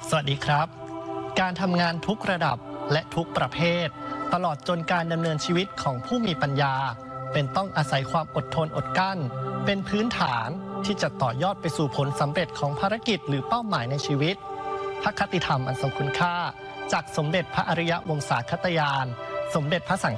สวัสดีครับการทำงานทุกระดับและทุกประเภทตลอดจนการดำเนินชีวิตของผู้มีปัญญาเป็นต้องอาศัยความอดทนอดกลั้นเป็นพื้นฐานที่จะต่อยอดไปสู่ผลสำเร็จของภารกิจหรือเป้าหมายในชีวิตพระคติธรรมอันทรงคุณค่าจากสมเด็จพระอริยวงศาคตยานสมเด็จพระสัง